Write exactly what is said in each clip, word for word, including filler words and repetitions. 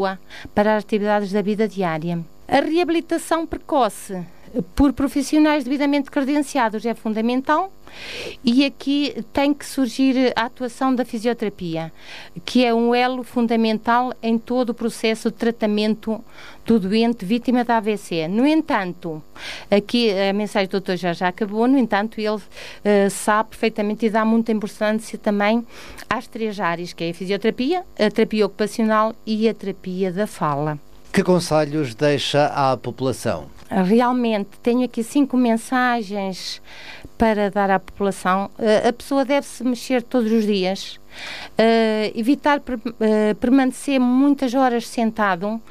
para as atividades da vida diária. A reabilitação precoce por profissionais devidamente credenciados é fundamental, e aqui tem que surgir a atuação da fisioterapia, que é um elo fundamental em todo o processo de tratamento do doente vítima da A V C. No entanto, aqui a mensagem do doutor já já acabou, no entanto ele uh, sabe perfeitamente e dá muita importância também às três áreas, que é a fisioterapia, a terapia ocupacional e a terapia da fala. Que conselhos deixa à população? Realmente, tenho aqui cinco mensagens para dar à população. Uh, a pessoa deve-se mexer todos os dias, uh, evitar per, uh, permanecer muitas horas sentado. Uh,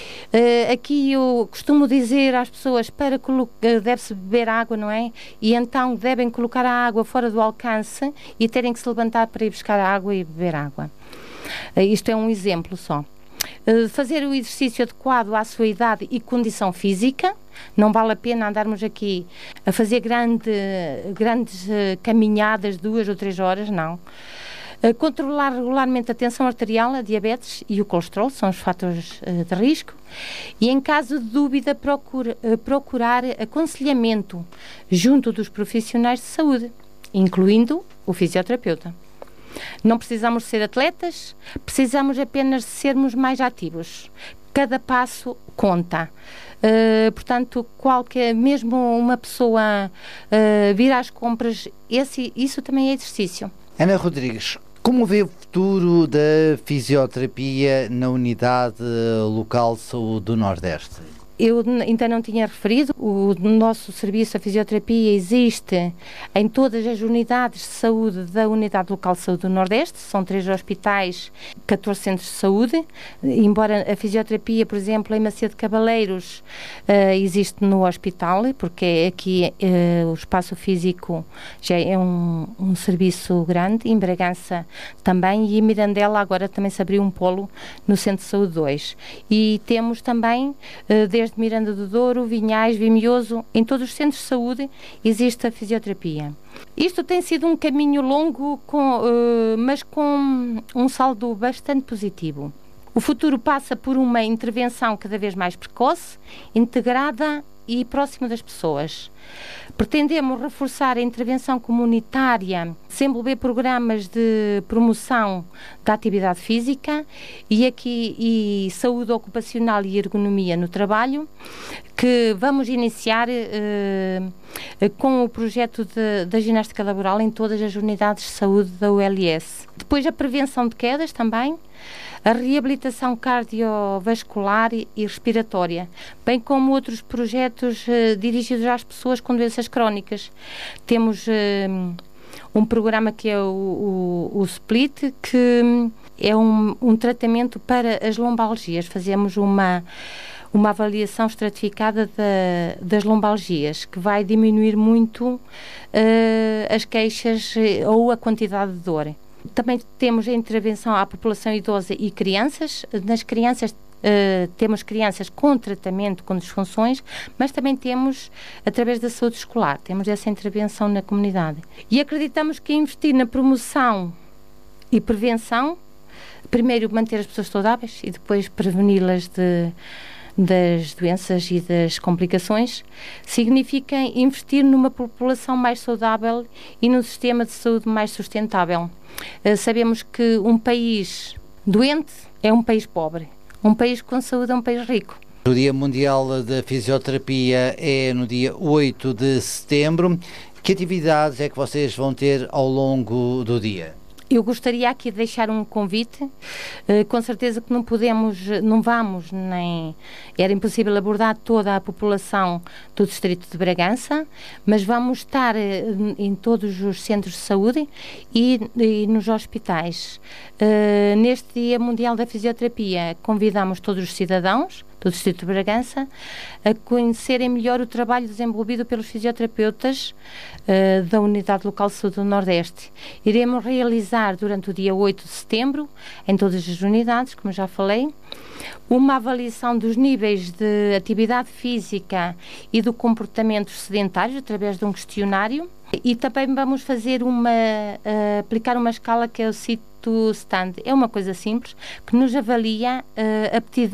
aqui eu costumo dizer às pessoas para uh, deve-se beber água, não é? E então devem colocar a água fora do alcance e terem que se levantar para ir buscar água e beber água. Uh, isto é um exemplo só. Uh, fazer o exercício adequado à sua idade e condição física. Não vale a pena andarmos aqui a fazer grande, grandes uh, caminhadas, duas ou três horas, não. Uh, controlar regularmente a tensão arterial, a diabetes e o colesterol, são os fatores uh, de risco. E em caso de dúvida, procura, uh, procurar aconselhamento junto dos profissionais de saúde, incluindo o fisioterapeuta. Não precisamos ser atletas, precisamos apenas de sermos mais ativos. Cada passo conta. Uh, portanto, qualquer, mesmo uma pessoa uh, vir às compras, esse, isso também é exercício. Ana Rodrigues, como vê o futuro da fisioterapia na Unidade Local de Saúde do Nordeste? Eu ainda não tinha referido, o nosso serviço de fisioterapia existe em todas as unidades de saúde da Unidade Local de Saúde do Nordeste, são três hospitais, catorze centros de saúde, embora a fisioterapia, por exemplo, em Macedo Cabaleiros, uh, existe no hospital, porque aqui uh, o espaço físico já é um, um serviço grande, em Bragança também, e em Mirandela agora também se abriu um polo no Centro de Saúde dois. E temos também, uh, desde Desde Miranda do Douro, Vinhais, Vimioso, em todos os centros de saúde existe a fisioterapia. Isto tem sido um caminho longo, com, uh, mas com um saldo bastante positivo. O futuro passa por uma intervenção cada vez mais precoce, integrada e próxima das pessoas. Pretendemos reforçar a intervenção comunitária, desenvolver programas de promoção da atividade física e aqui e saúde ocupacional e ergonomia no trabalho, que vamos iniciar eh, com o projeto de, da ginástica laboral em todas as unidades de saúde da U L S. Depois a prevenção de quedas também, a reabilitação cardiovascular e respiratória, bem como outros projetos uh, dirigidos às pessoas com doenças crónicas. Temos uh, um programa que é o, o, o Split, que é um, um tratamento para as lombalgias. Fazemos uma, uma avaliação estratificada da, das lombalgias, que vai diminuir muito uh, as queixas ou a quantidade de dor. Também temos a intervenção à população idosa e crianças. Nas crianças, uh, temos crianças com tratamento com disfunções, mas também temos, através da saúde escolar, temos essa intervenção na comunidade. E acreditamos que investir na promoção e prevenção, primeiro manter as pessoas saudáveis e depois preveni-las de... das doenças e das complicações, significa investir numa população mais saudável e num sistema de saúde mais sustentável. Uh, sabemos que um país doente é um país pobre, um país com saúde é um país rico. O Dia Mundial da Fisioterapia é no dia oito de setembro. Que atividades é que vocês vão ter ao longo do dia? Eu gostaria aqui de deixar um convite, uh, com certeza que não podemos, não vamos, nem era impossível abordar toda a população do distrito de Bragança, mas vamos estar uh, em todos os centros de saúde e, e nos hospitais. Uh, neste Dia Mundial da Fisioterapia, convidamos todos os cidadãos do distrito de Bragança a conhecerem melhor o trabalho desenvolvido pelos fisioterapeutas uh, da Unidade Local de Saúde do Nordeste. Iremos realizar durante o dia oito de setembro, em todas as unidades, como já falei, uma avaliação dos níveis de atividade física e do comportamento sedentário através de um questionário, e também vamos fazer uma, uh, aplicar uma escala que é o Sit to Stand. É uma coisa simples, que nos avalia uh, aptidão